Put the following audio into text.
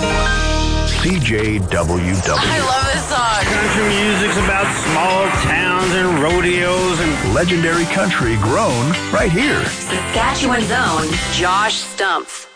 CJWW. I love this song. Country music's about small towns and rodeos and Legendary country grown right here. Saskatchewan's own Josh Stumpf.